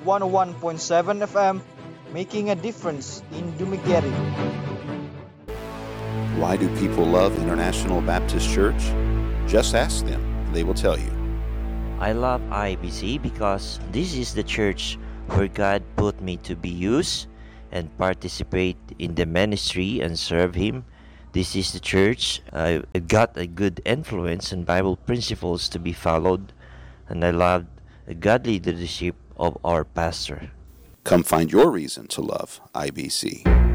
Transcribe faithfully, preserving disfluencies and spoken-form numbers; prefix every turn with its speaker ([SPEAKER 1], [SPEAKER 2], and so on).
[SPEAKER 1] one oh one point seven F M, making a difference in Dumaguete.
[SPEAKER 2] Why do people love International Baptist Church? Just ask them, they will tell you.
[SPEAKER 3] I love I B C because this is the church where God put me to be used and participate in the ministry and serve Him. This is the church I got a good influence and Bible principles to be followed, and I loved the godly leadership of our pastor.
[SPEAKER 2] Come find your reason to love I B C.